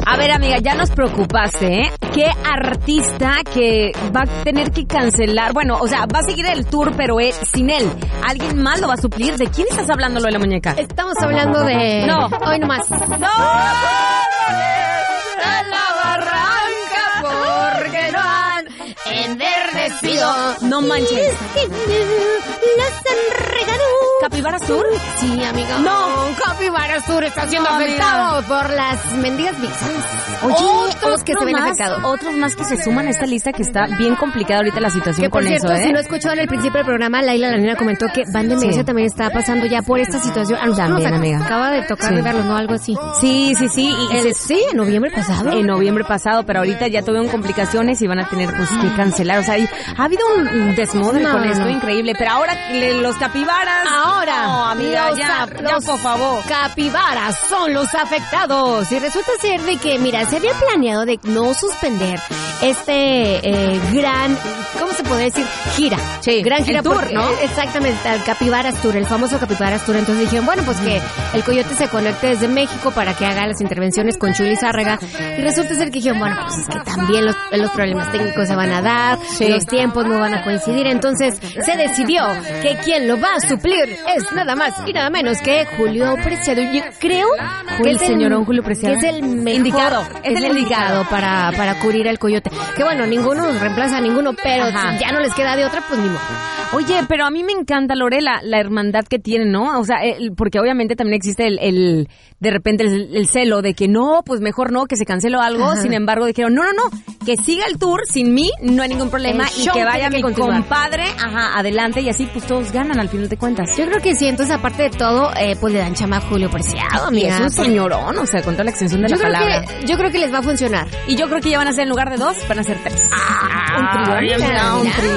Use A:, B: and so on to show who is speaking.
A: A ver, amiga, ya nos preocupaste, ¿eh? ¿Qué artista que va a tener que cancelar? Bueno, o sea, va a seguir el tour, pero sin él. ¿Alguien más lo va a suplir? ¿De quién estás hablando, lo de la muñeca?
B: Estamos hablando de...
A: No.
B: Hoy nomás.
A: ¡No!
B: La barranca porque no han enverdecido.
A: No manches.
B: Las han regado.
A: ¿Capibara Sur?
B: Sí, amiga.
A: No.
B: Capibara Sur está siendo
A: No,
B: afectado por las mendigas visas.
A: Oye,
B: otros que se ven
A: más,
B: afectados.
A: Otros más que se suman a esta lista que está bien complicada ahorita la situación
B: Que por
A: con
B: cierto,
A: eso, ¿eh?
B: si no escuchó en el principio del programa, Laila la nena comentó que Van de Mencia también está pasando ya por esta situación. A nosotros
A: También,
B: nos
A: amiga.
B: acaba de tocar
A: Sí.
B: verlo, ¿no? Algo así.
A: Sí.
B: Sí, en noviembre pasado.
A: En noviembre pasado, pero ahorita ya tuvieron complicaciones y van a tener pues que cancelar. O sea, ha habido un desmodre con esto increíble. Pero ahora los capibaras.
B: Ahora,
A: no, amiga, ya por favor.
B: Capibaras son los afectados. Y resulta ser de que, mira, se había planeado de no suspender este gran, ¿cómo se podría decir? Gira.
A: Sí,
B: Gran gira
A: el tour,
B: porque,
A: ¿no?
B: Exactamente, el Capibaras Tour, el famoso Capibaras Tour. Entonces dijeron, bueno, pues que el Coyote se conecte desde México para que haga las intervenciones con Chuli Zárraga. Y resulta ser que dijeron, bueno, pues es que también los problemas técnicos se van a dar, los tiempos no van a coincidir. Entonces se decidió que quien lo va a suplir es nada más y nada menos que Julio Preciado. Yo creo que
A: el señorón Julio Preciado.
B: que es el mejor,
A: indicado.
B: es el indicado para cubrir al Coyote. Que bueno, ninguno nos reemplaza a ninguno, pero
A: Ajá.
B: si ya no les queda de otra, pues ni modo.
A: Oye, pero a mí me encanta, Lore, la hermandad que tienen, ¿no? O sea, porque obviamente también existe de repente el celo de que no, pues mejor no, que se canceló algo.
B: Ajá.
A: Sin embargo, dijeron, no, que siga el tour sin mí, no hay ningún problema.
B: El
A: Y
B: show
A: que vaya
B: tiene
A: mi
B: que continuar.
A: compadre, adelante. Y así pues todos ganan al final de cuentas.
B: Yo creo que sí, entonces aparte de todo, pues le dan chama a Julio Preciado,
A: Y
B: amiga.
A: es un señorón, o sea, con toda la extensión de la palabra.
B: Yo creo que les va a funcionar.
A: Y yo creo que ya van a ser, en lugar de 2, van a ser 3.
B: Un trío,
A: Mira, un trío.